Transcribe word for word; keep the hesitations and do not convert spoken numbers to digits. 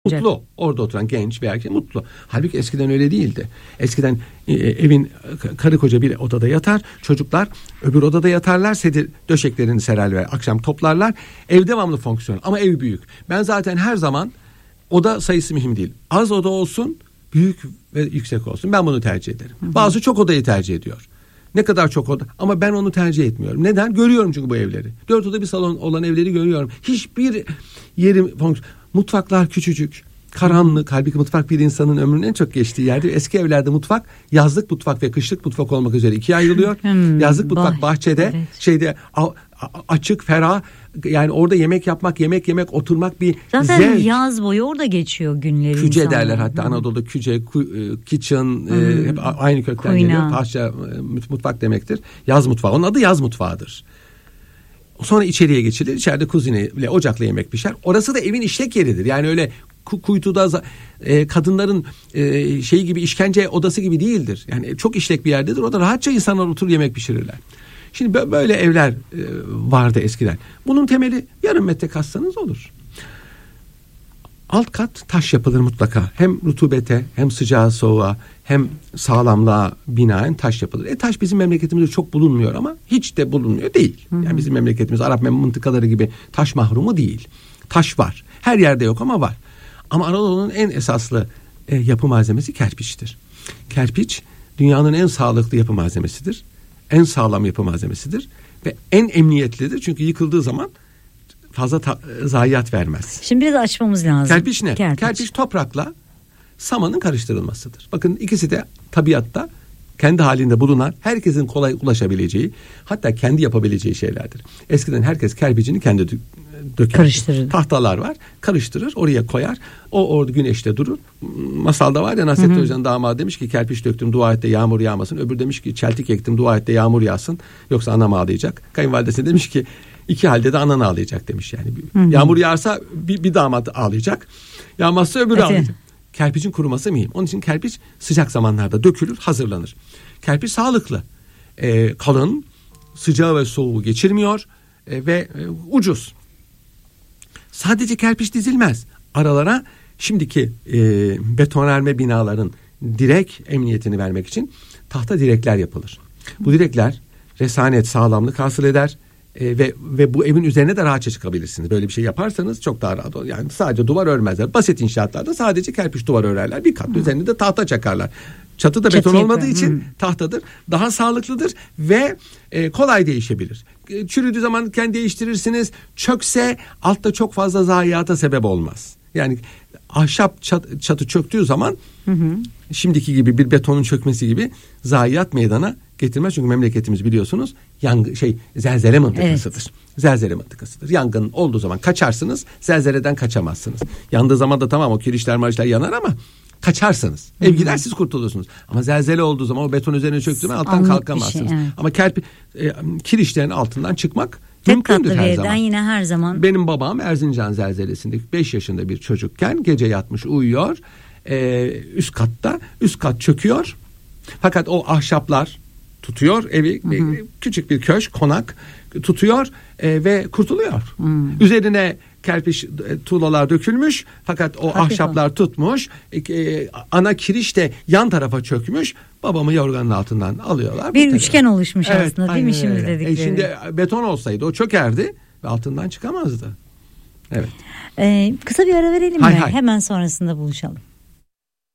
Mutlu. Orada oturan genç bir erkek mutlu. Halbuki eskiden öyle değildi. Eskiden e, evin karı koca bir odada yatar. Çocuklar öbür odada yatarlar. Sedir döşeklerini serer ve akşam toplarlar. Ev devamlı fonksiyon. Ama ev büyük. Ben zaten her zaman oda sayısı mühim değil. Az oda olsun, büyük ve yüksek olsun. Ben bunu tercih ederim. Hı hı. Bazı çok odayı tercih ediyor. Ne kadar çok oda. Ama ben onu tercih etmiyorum. Neden? Görüyorum çünkü bu evleri. Dört oda bir salon olan evleri görüyorum. Hiçbir yeri fonksiyon. Mutfaklar küçücük, karanlık. Halbuki mutfak bir insanın ömrünün en çok geçtiği yerde. Eski evlerde mutfak yazlık mutfak ve kışlık mutfak olmak üzere ikiye ayrılıyor. Hmm, yazlık mutfak bah- bahçede, evet. şeyde a- a- açık, ferah. Yani orada yemek yapmak, yemek yemek, oturmak bir zaten zevk. Yaz boyu orada geçiyor günleri. Küce insanlar. derler hatta hmm. Anadolu'da küce, ku, kitchen hmm. e, hep aynı kökten Kuyna. geliyor. Parça mutfak demektir. Yaz mutfağı. Onun adı yaz mutfağıdır. Sonra içeriye geçilir. İçeride kuzineyle, ocakla yemek pişer. Orası da evin işlek yeridir. Yani öyle kuytuda e, kadınların e, şeyi gibi işkence odası gibi değildir. Yani çok işlek bir yerdedir. Orada rahatça insanlar oturur yemek pişirirler. Şimdi böyle evler e, vardı eskiden. Bunun temeli yarım metre kazsanız olur. Alt kat taş yapılır mutlaka. Hem rutubete hem sıcağa soğuğa hem sağlamlığa binaen taş yapılır. E taş bizim memleketimizde çok bulunmuyor ama hiç de bulunmuyor değil. Hı hı. Yani bizim memleketimiz Arap mıntıkaları gibi taş mahrumu değil. Taş var. Her yerde yok ama var. Ama Anadolu'nun en esaslı e, yapı malzemesi kerpiçtir. Kerpiç dünyanın en sağlıklı yapı malzemesidir. En sağlam yapı malzemesidir. Ve en emniyetlidir. Çünkü yıkıldığı zaman fazla ta- zayiat vermez. Şimdi biraz açmamız lazım. Kerpiç ne? Kerpiç. Kerpiç toprakla samanın karıştırılmasıdır. Bakın ikisi de tabiatta kendi halinde bulunan, herkesin kolay ulaşabileceği, hatta kendi yapabileceği şeylerdir. Eskiden herkes kerpicini kendi dö- döker. Karıştırır. Tahtalar var. Karıştırır, oraya koyar. O orada güneşte durur. Masalda var ya, Nasrettin Hoca'nın damadı demiş ki kerpiç döktüm, dua et de yağmur yağmasın. Öbür demiş ki çeltik ektim, dua et de yağmur yağsın. Yoksa anam ağlayacak. Kayınvalidesi demiş ki İki halde de anan ağlayacak demiş yani. Hı hı. Yağmur yağarsa bir, bir damat ağlayacak. Yağmazsa öbürü evet. ağlayacak. Kerpiçin kuruması mühim. Onun için kerpiç sıcak zamanlarda dökülür, hazırlanır. Kerpiç sağlıklı. Ee, kalın, sıcağı ve soğuğu geçirmiyor e, ve e, ucuz. Sadece kerpiç dizilmez. Aralara şimdiki e, betonarme binaların direk emniyetini vermek için tahta direkler yapılır. Bu direkler resanet, sağlamlık hasıl eder. E, ve ve bu evin üzerine de rahatça çıkabilirsiniz. Böyle bir şey yaparsanız çok daha rahat olur. Yani sadece duvar örmezler. Basit inşaatlarda sadece kerpiç duvar örerler. Bir kat hmm. üzerine de tahta çakarlar. Çatı da Çatı beton olmadığı yapıyor. için hmm. tahtadır. Daha sağlıklıdır ve e, kolay değişebilir. E, çürüdüğü zaman kendi değiştirirsiniz. Çökse altta çok fazla zayiata sebep olmaz. Yani ahşap çatı, çatı çöktüğü zaman hı hı. şimdiki gibi bir betonun çökmesi gibi zayiat meydana getirmez. Çünkü memleketimiz biliyorsunuz yangın şey zelzele mıntıkasıdır. Evet. Zelzele mıntıkasıdır. Yangın olduğu zaman kaçarsınız, zelzeleden kaçamazsınız. Yandığı zaman da tamam o kirişler marişler yanar ama kaçarsınız. Ev gider siz kurtulursunuz. Ama zelzele olduğu zaman o beton üzerine çöktüğü zaman alttan Anlık kalkamazsınız. Şey, evet. Ama kerpi e, kirişlerin altından çıkmak tek mümkündür her zaman. Yine her zaman. Benim babam Erzincan zelzelesinde beş yaşında bir çocukken gece yatmış uyuyor. Ee, üst katta. Üst kat çöküyor. Fakat o ahşaplar tutuyor evi. Hı hı. Küçük bir köşk, konak tutuyor e, ve kurtuluyor. Hı. Üzerine kerpiç e, tuğlalar dökülmüş. Fakat o Hafif ahşaplar o. tutmuş. E, e, ana kiriş de yan tarafa çökmüş. Babamı yorganın altından alıyorlar. Bir üçgen oluşmuş evet, aslında değil mi şimdi dedikleri? E, şimdi beton olsaydı o çökerdi ve altından çıkamazdı. Evet. Ee, kısa bir ara verelim hay mi? Hay. Hemen sonrasında buluşalım.